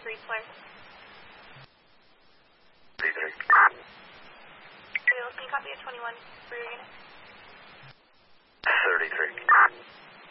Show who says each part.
Speaker 1: 3 Square.
Speaker 2: 3-3.
Speaker 1: Can you copy a 21 for your unit?